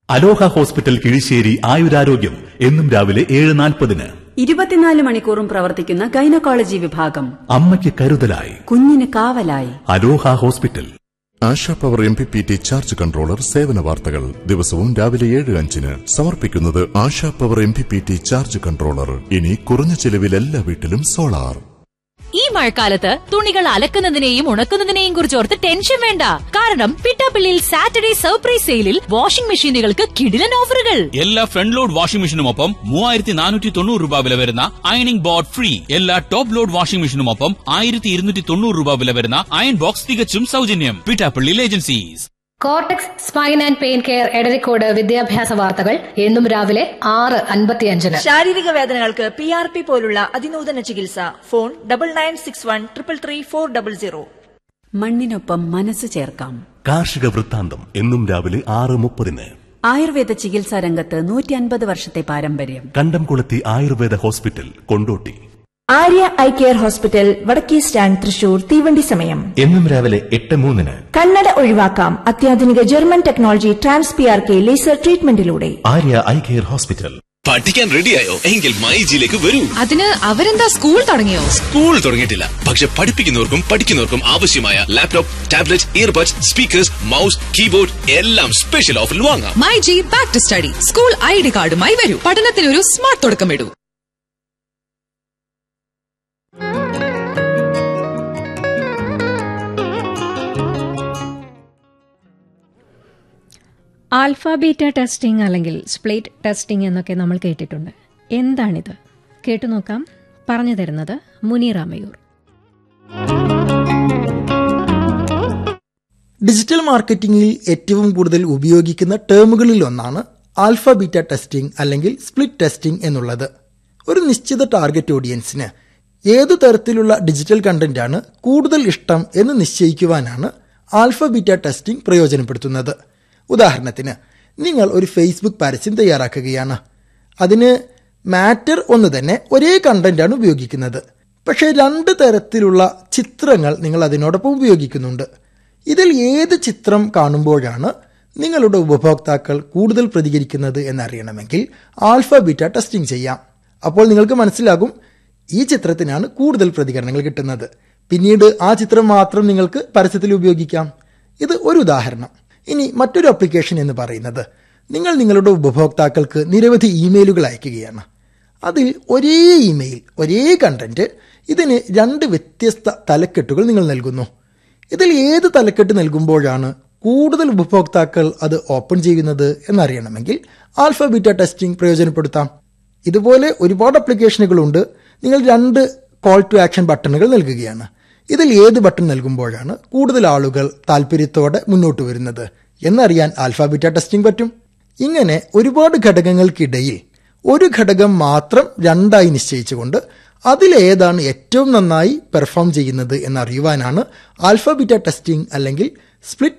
അലോഹ hospital Kizhissery ആയുരാരോഗ്യം എന്നും രാവിലെ 7:40. 24 മണിക്കൂറും പ്രവർത്തിക്കുന്ന ഗൈനക്കോളജി വിഭാഗം. അമ്മയ്ക്ക് കരുതലായി, കുഞ്ഞിന് കാവലായി. അലോഹ hospital. ASHA power MPPT charge controller സേവന വാർത്തകൾ ദിവസവും രാവിലെ 7:05 സമർപ്പിക്കുന്നത് ASHA power MPPT charge controller. ഇനി കുറഞ്ഞ ചെലവിൽ എല്ലാ വീട്ടിലും സോളാർ. ഈ മഴക്കാലത്ത് തുണികൾ അലക്കുന്നതിനെയും ഉണക്കുന്നതിനെയും കുറിച്ചോർത്ത് ടെൻഷൻ വേണ്ട. കാരണം പിട്ടാപ്പിള്ളിയിൽ സാറ്റർഡേ സർപ്രൈസ് സെയിലിൽ വാഷിംഗ് മെഷീനുകൾക്ക് കിടിലൻ ഓഫറുകൾ. എല്ലാ ഫ്രണ്ട് ലോഡ് വാഷിംഗ് മെഷീനുമൊപ്പം 3490 രൂപ വില വരുന്ന അയണിംഗ് ബോർഡ് ഫ്രീ. എല്ലാ ടോപ്പ് ലോഡ് വാഷിംഗ് മെഷീനുമൊപ്പം 1290 രൂപ വില വരുന്ന അയൺ ബോക്സ് തികച്ചും സൗജന്യം. പിട്ടാപ്പിള്ളിയിൽ agencies. Cortex spine and pain care Edarikode വിദ്യാഭ്യാസ വാർത്തകൾ എന്നും രാവിലെ 6:55. ശാരീരിക വേദനകൾക്ക് PRP പോലുള്ള അതിനൂതന ചികിത്സ. ഫോൺ 9961333400. മണ്ണിനൊപ്പം മനസ്സ് ചേർക്കാം. കാർഷിക വൃത്താന്തം എന്നും രാവിലെ 6:30. ആയുർവേദ ചികിത്സാ രംഗത്ത് 150 വർഷത്തെ പാരമ്പര്യം. കണ്ടംകുളത്തി Ayurveda hospital, Kondotty. Arya eye care hospital, വടക്കേ സ്റ്റാൻഡ്, തൃശൂർ. തീവണ്ടി സമയം എന്നും രാവിലെ 8:03. കണ്ണട ഒഴിവാക്കാം അത്യാധുനിക German technology TransPRK laser ട്രീറ്റ്മെന്റിലൂടെ. Arya eye care hospital. പഠിക്കാൻ റെഡിയായോ? എങ്കിൽ മൈജിയിലേക്ക് വരൂ. അതിന് അവരെന്താ സ്കൂൾ തുടങ്ങിയോ? സ്കൂൾ തുടങ്ങിയിട്ടില്ല, പക്ഷെ പഠിപ്പിക്കുന്നവർക്കും പഠിക്കുന്നവർക്കും ആവശ്യമായ laptop, tablet, earbuds, speakers, mouse, keyboard എല്ലാം സ്പെഷ്യൽ ഓഫറിൽ വാങ്ങാം. MyG back to study. School ID കാർഡുമായി വരൂ. പഠനത്തിനൊരു സ്മാർട്ട് തുടക്കമിടൂ. ആൽഫ ബീറ്റ ടെസ്റ്റിംഗ് അല്ലെങ്കിൽ സ്പ്ലിറ്റ് ടെസ്റ്റിംഗ് എന്നൊക്കെ നമ്മൾ കേട്ടിട്ടുണ്ട്. എന്താണിത്? കേട്ടുനോക്കാം. പറഞ്ഞു തരുന്നത് മുനീർ അമയൂർ. ഡിജിറ്റൽ മാർക്കറ്റിംഗിൽ ഏറ്റവും കൂടുതൽ ഉപയോഗിക്കുന്ന ടേമുകളിൽ ഒന്നാണ് ആൽഫ ബീറ്റ ടെസ്റ്റിംഗ് അല്ലെങ്കിൽ സ്പ്ലിറ്റ് ടെസ്റ്റിംഗ് എന്നുള്ളത്. ഒരു നിശ്ചിത ടാർഗറ്റ് ഓഡിയൻസിന് ഏതു തരത്തിലുള്ള ഡിജിറ്റൽ കണ്ടന്റാണ് കൂടുതൽ ഇഷ്ടം എന്ന് നിശ്ചയിക്കുവാനാണ് ആൽഫ ബീറ്റ ടെസ്റ്റിംഗ് പ്രയോജനപ്പെടുത്തുന്നത്. ഉദാഹരണത്തിന്, നിങ്ങൾ ഒരു ഫേസ്ബുക്ക് പരസ്യം തയ്യാറാക്കുകയാണ്. അതിന് മാറ്റർ ഒന്ന് തന്നെ ഒരേ കണ്ടന്റാണ് ഉപയോഗിക്കുന്നത്. പക്ഷേ 2 തരത്തിലുള്ള ചിത്രങ്ങൾ നിങ്ങൾ അതിനോടൊപ്പം ഉപയോഗിക്കുന്നുണ്ട്. ഇതിൽ ഏത് ചിത്രം കാണുമ്പോഴാണ് നിങ്ങളുടെ ഉപഭോക്താക്കൾ കൂടുതൽ പ്രതികരിക്കുന്നത് എന്നറിയണമെങ്കിൽ ആൽഫ ബീറ്റ ടെസ്റ്റിംഗ് ചെയ്യാം. അപ്പോൾ നിങ്ങൾക്ക് മനസ്സിലാകും, ഈ ചിത്രത്തിനാണ് കൂടുതൽ പ്രതികരണങ്ങൾ കിട്ടുന്നത്. പിന്നീട് ആ ചിത്രം മാത്രം നിങ്ങൾക്ക് പരസ്യത്തിൽ ഉപയോഗിക്കാം. ഇത് ഒരു ഉദാഹരണം. ഇനി മറ്റൊരു ആപ്ലിക്കേഷൻ എന്ന് പറയുന്നത്, നിങ്ങൾ നിങ്ങളുടെ ഉപഭോക്താക്കൾക്ക് നിരവധി ഇമെയിലുകൾ അയക്കുകയാണ്. അതിൽ ഒരേ ഇമെയിൽ, ഒരേ കണ്ടന്റ്, ഇതിന് 2 വ്യത്യസ്ത തലക്കെട്ടുകൾ നിങ്ങൾ നൽകുന്നു. ഇതിൽ ഏത് തലക്കെട്ട് നൽകുമ്പോഴാണ് കൂടുതൽ ഉപഭോക്താക്കൾ അത് ഓപ്പൺ ചെയ്യുന്നത് എന്നറിയണമെങ്കിൽ ആൽഫ ബീറ്റ ടെസ്റ്റിംഗ് പ്രയോജനപ്പെടുത്താം. ഇതുപോലെ ഒരുപാട് ആപ്ലിക്കേഷനുകളുണ്ട്. നിങ്ങൾ 2 കോൾ ടു ആക്ഷൻ ബട്ടണുകൾ നൽകുകയാണ്. ഇതിൽ ഏത് ബട്ടൺ നൽകുമ്പോഴാണ് കൂടുതൽ ആളുകൾ താല്പര്യത്തോടെ മുന്നോട്ട് വരുന്നത് എന്നറിയാൻ ആൽഫ ബീറ്റ ടെസ്റ്റിംഗ് പറ്റും. ഇങ്ങനെ ഒരുപാട് ഘടകങ്ങൾക്കിടയിൽ ഒരു ഘടകം മാത്രം 2ആയി നിശ്ചയിച്ചുകൊണ്ട് അതിലേതാണ് ഏറ്റവും നന്നായി പെർഫോം ചെയ്യുന്നത് എന്നറിയുവാനാണ് ആൽഫ ബീറ്റ ടെസ്റ്റിംഗ് അല്ലെങ്കിൽ സ്പ്ലിറ്റ്